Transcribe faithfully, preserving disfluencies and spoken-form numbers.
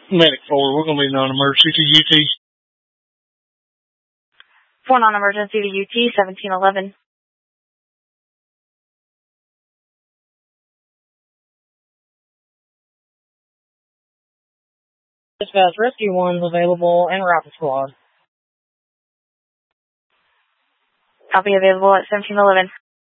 Medic four, we're going to be non-emergency to U T. For non-emergency to U T, seventeen eleven. Dispatch, Rescue one's available and route the squad. Copy, available at seventeen eleven.